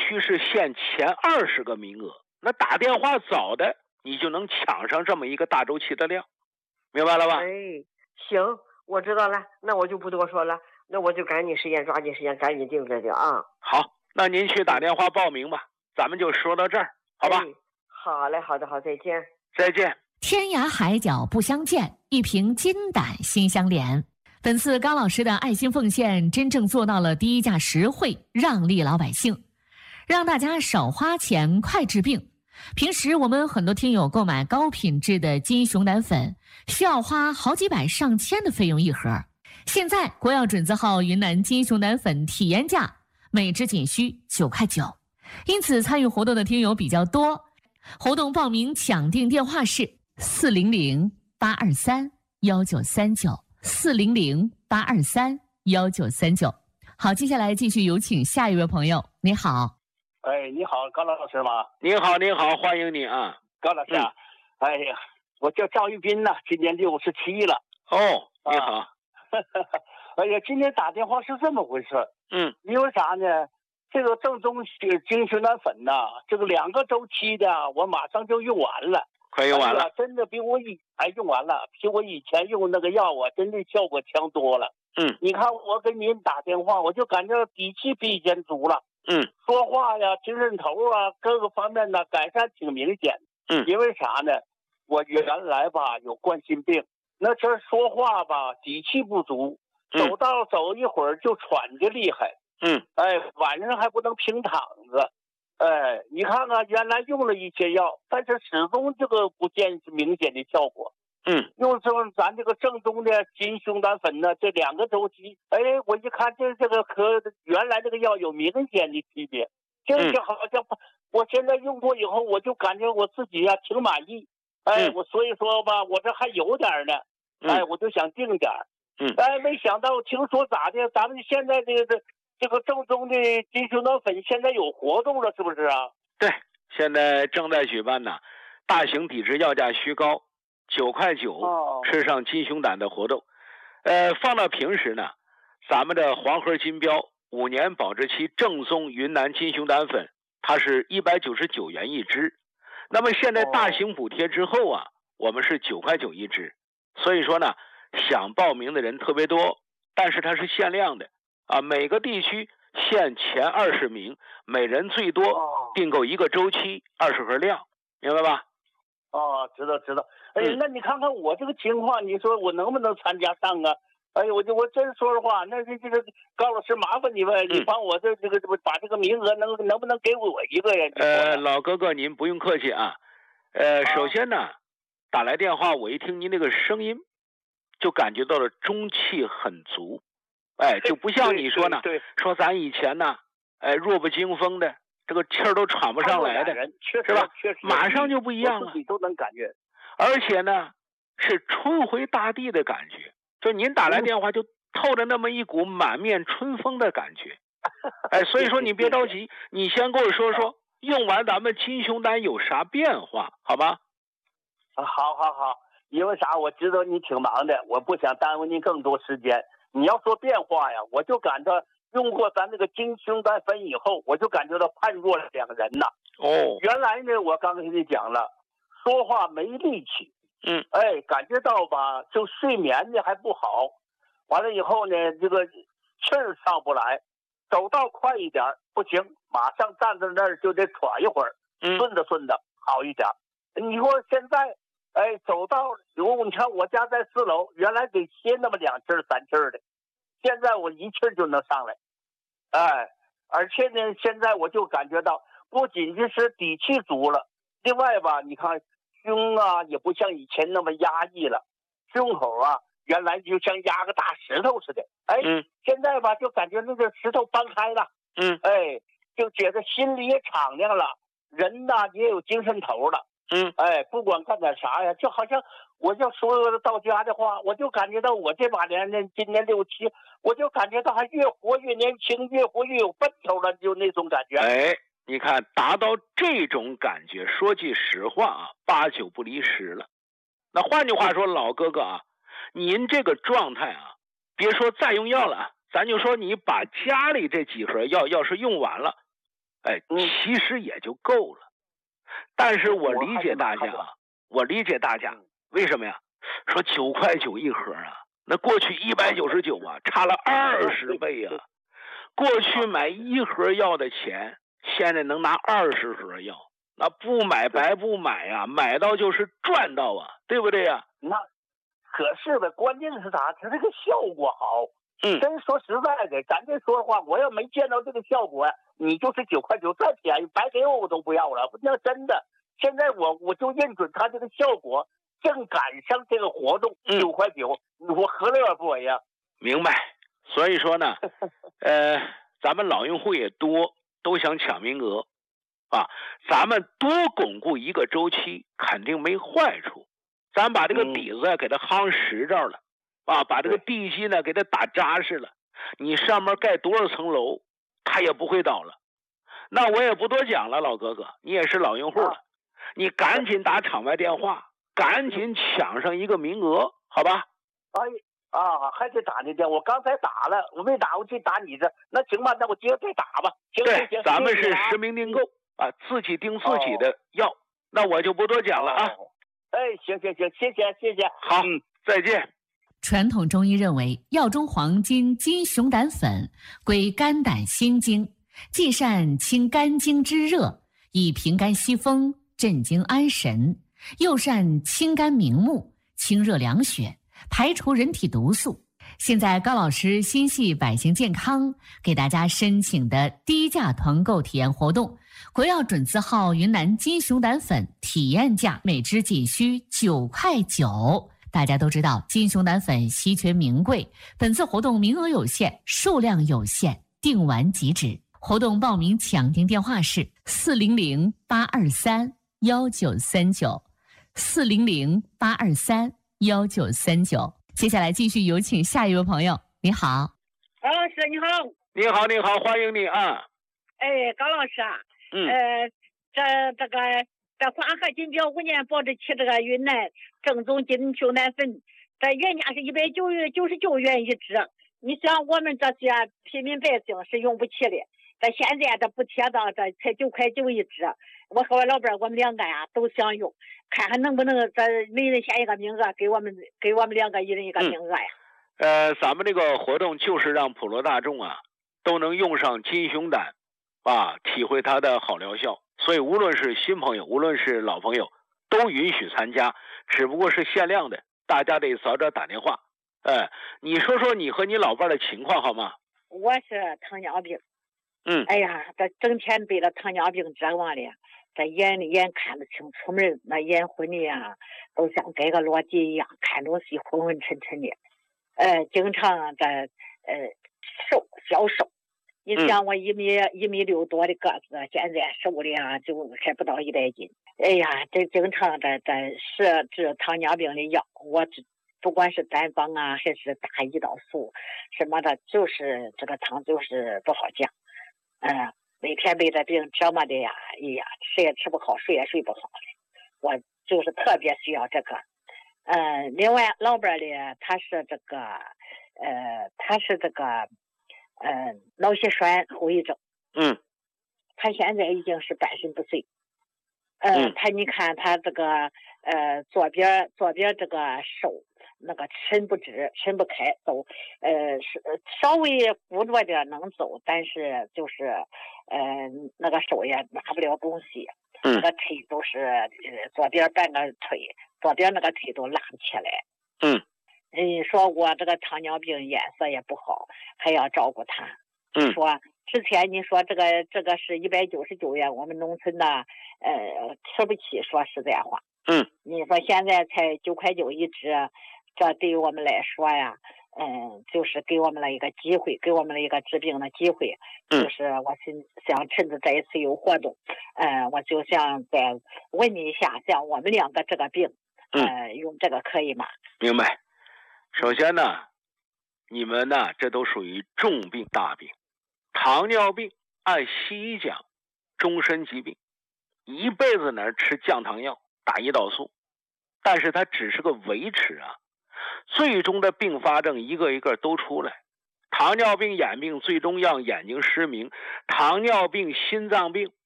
区是限前20个名额，那打电话早的你就能抢上这么一个大周期的量，明白了吧？ 行，我知道了，那我就不多说了，那我就赶紧时间，抓紧时间，赶紧定这个啊。 好，那您去打电话报名吧，咱们就说到这儿，好吧？ 好嘞，好的，好，再见。 再见。 天涯海角不相见，一瓶金胆心相连。本次高老师的爱心奉献真正做到了低价实惠，让利老百姓，让大家少花钱快治病。平时我们很多听友购买高品质的金熊胆粉需要花好几百上千的费用一盒，现在国药准字号云南金熊胆粉体验价每支仅需9块9，因此参与活动的听友比较多。活动报名抢订电话是400-823-1939，400-823-1939。好，接下来继续有请下一位朋友。你好。 你好，高老师吗？ 你好，你好，欢迎你啊， 高老师啊。哎呀，我叫赵玉斌呢，今年67了。 哦，你好。 哎呀，今天打电话是这么回事。因为啥呢？这个正宗金熊胆粉呐，这个2个周期的，我马上就用完了。 快用完了。 真的比我用完了，比我以前用那个药啊，真的效果强多了。你看我给您打电话，我就感觉底气比以前足了。说话呀，精神头啊，各个方面呢改善挺明显。因为啥呢？我原来吧有冠心病，那这说话吧底气不足，走一会儿就喘的厉害。晚上还不能平躺着。你看看原来用了一些药，但是始终这个不见明显的效果。用上咱这个正宗的金熊胆粉呢，这2个周期，我一看这个和原来这个药有明显的区别，这就好像我现在用过以后，我就感觉我自己呀挺满意。我所以说吧，我这还有点呢，我就想定点。没想到听说咋的，咱们现在这个正宗的金熊胆粉现在有活动了，是不是啊？ 对，现在正在举办呢，大型抵制药价虚高，9块9吃上金熊胆的活动。放到平时呢，咱们的黄盒金标5年保质期正宗云南金熊胆粉，它是199元一支。那么现在大型补贴之后啊，我们是9块9一支。所以说呢，想报名的人特别多，但是它是限量的啊，每个地区限前20名，每人最多订购1个周期20盒量，明白吧？ 知道。那你看看我这个情况，你说我能不能参加上啊？我真说实话，那这个高老师麻烦你吧，你帮我这个把这个名额能不能给我一个呀？ 老哥哥您不用客气啊。首先呢，打来电话我一听您那个声音，就感觉到了中气很足。就不像你说呢，说咱以前呢，弱不禁风的，这个气儿都喘不上来的，是吧？马上就不一样了， 自己都能感觉。 而且呢，是春回大地的感觉，就您打来电话就透着那么一股满面春风的感觉。所以说你别着急，你先跟我说说用完咱们金熊胆有啥变化，好吗？ 好，因为啥？我知道你挺忙的，我不想耽误您更多时间。你要说变化呀，我就感到用过咱这个金熊胆粉以后，我就感觉到判若两人呐。原来呢，我刚才跟你讲了，说话没力气。感觉到吧，就睡眠呢还不好。完了以后呢，这个气儿上不来，走道快一点不行，马上站在那儿就得喘一会儿，顺的好一点。你说现在，走道，你看我家在4楼，原来得歇那么2气儿3气儿的，现在我1气儿就能上来。而且呢，现在我就感觉到，不仅仅是底气足了，另外吧，你看胸啊也不像以前那么压抑了，胸口啊原来就像压个大石头似的，现在吧就感觉那个石头搬开了，就觉得心里也敞亮了，人呐也有精神头了。不管干点啥呀，就好像我要说到家的话，我就感觉到我这把年呢，今年67，我就感觉到还越活越年轻，越活越有奔头了，就那种感觉。 你看达到这种感觉，说句实话啊，8、9不离10了。那换句话说，老哥哥啊，您这个状态啊，别说再用药了，咱就说你把家里这几盒药要是用完了， 其实也就够了。但是我理解大家啊，为什么呀？说9块9一盒啊，那过去199啊，差了20倍啊。过去买1盒药的钱，现在能拿20盒药，那不买白不买呀，买到就是赚到啊，对不对呀？ 那可是呗，关键是啥？它这个效果好。真说实在的，咱这说话，我要没见到这个效果，你就是9块9再便宜，白给我都不要了。那真的，现在我就认准它这个效果，正赶上这个活动，9块9，我何乐而不为呀？ 明白。所以说呢，咱们老用户也多，都想抢名额啊。咱们多巩固一个周期，肯定没坏处。咱把这个底子给它夯实着了啊，把这个地基呢给它打扎实了。你上面盖多少层楼，它也不会倒了。那我也不多讲了，老哥哥，你也是老用户了，你赶紧打场外电话，赶紧抢上一个名额，好吧？ 还得打那电话，我刚才打了，我没打过去打你这，那行吧，那我接着再打吧。行， 咱们是实名订购啊，自己订自己的药，那我就不多讲了啊。 行，谢谢。 好，再见。 传统中医认为，药中黄金金熊胆粉归肝胆心经，既善清肝经之热，以平肝息风，镇惊安神，又善清肝明目，清热凉血，排除人体毒素。现在高老师心系百姓健康，给大家申请的低价团购体验活动，国药准字号云南金熊胆粉体验价每支仅需9块9。大家都知道金熊胆粉稀缺名贵，本次活动名额有限，数量有限，订完即止。活动报名抢订电话是400-823-1939 400-823-1939。接下来继续有请下一位朋友。你好， 高老师你好。 你好，欢迎你啊。 高老师啊，这华和金标5年保质期这个云南正宗金熊胆粉，这原价是199元一支。你想我们这些平民百姓是用不起的，这现在这补贴到这才9块9一支，我和我老伴我们2个呀都想用，看看能不能这每人选一个名额，给我们2个一人一个名额呀。 咱们这个活动就是让普罗大众啊都能用上金熊胆啊，体会它的好疗效。所以无论是新朋友，无论是老朋友，都允许参加，只不过是限量的，大家得早点打电话。你说说你和你老伴的情况好吗？ 我是糖尿病。哎呀，这整天被这糖尿病折磨的，这眼看不清，出门那眼昏的呀，都像盖个箩箕一样，看东西昏昏沉沉的。经常消瘦。你想我1米6多的个子，现在瘦的呀就还不到100斤。哎呀，这经常这设治糖尿病的药，我不管是单方啊还是打胰岛素什么的，就是这个糖就是不好降。每天被这病折磨的呀，吃也吃不好，睡也睡不好的，我就是特别需要这个。另外老伴的他是这个脑血栓后遗症。他现在已经是半身不遂。你看他这个左边这个手那个伸不直伸不开，走稍微扶着点能走，但是就是那个手也拿不了东西。那个腿都是左边半个腿，左边那个腿都拉不起来。说我这个糖尿病颜色也不好，还要照顾他。说之前你说这个是199元，我们农村的吃不起，说实在话。你说现在才9块9一支，这对于我们来说呀，就是给我们了一个机会，给我们了一个治病的机会。就是我想趁着这一次有活动，我就想再问你一下，像我们2个这个病，用这个可以吗？ 明白。首先呢，你们呢这都属于重病大病。糖尿病按西医讲终身疾病，一辈子呢吃降糖药打胰岛素，但是它只是个维持啊，最终的并发症一个一个都出来。 糖尿病、眼病最终让眼睛失明，糖尿病、心脏病